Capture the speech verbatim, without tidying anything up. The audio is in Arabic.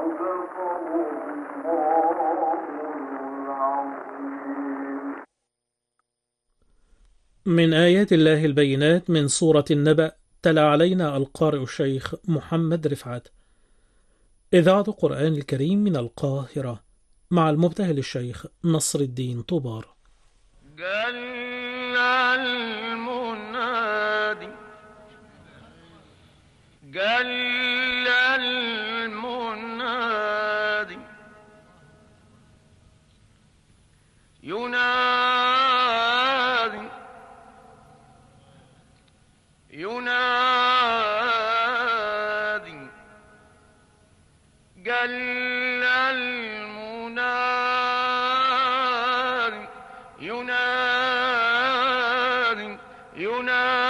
من آيات الله البينات من سورة النبأ. تلا علينا القارئ الشيخ محمد رفعت. إذاعة القرآن الكريم من القاهرة، مع المبتهل الشيخ نصر الدين طوبار. جل المنادي جل المنادي ينادي ينادي